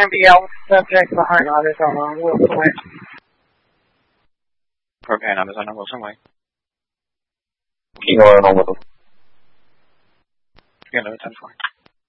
MBL subject behind others on Wilson Way. Propane others on Wilson Way. Keep going on with them. Yeah, no, 10-4.